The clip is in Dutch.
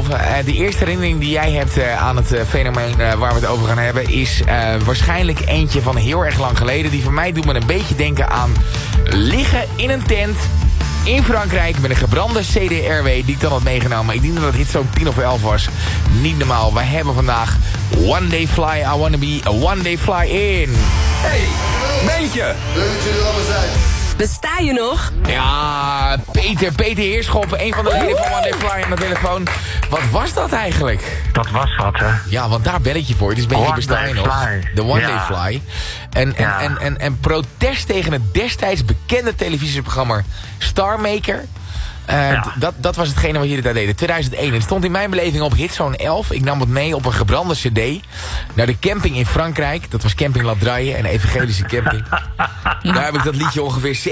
11. De eerste herinnering die jij hebt aan het fenomeen waar we het over gaan hebben... is waarschijnlijk eentje van heel erg lang geleden. Die van mij doet me een beetje denken aan liggen in een tent... in Frankrijk met een gebrande CD-RW die ik dan had meegenomen. Ik denk dat het zo'n 10 of 11 was. Niet normaal. Wij hebben vandaag One Day Fly, I Wanna Be a One Day Fly In. Hey, Beentje! Leuk dat jullie er allemaal zijn. Besta je nog? Ja, Peter Heerschop, een van de leden van One Day Fly aan de telefoon. Wat was dat eigenlijk? Dat was wat, hè? Ja, want daar bel ik je voor. Het is een beetje One bestaan Day nog. Fly. De One Ja. Day Fly. En protest tegen het destijds bekende televisieprogramma Star Maker. Dat was hetgene wat jullie daar deden. 2001. Het stond in mijn beleving op Hitzone 11. Ik nam het mee op een gebrande cd. Naar de camping in Frankrijk. Dat was camping La Draille, een evangelische camping. Daar heb ik dat liedje ongeveer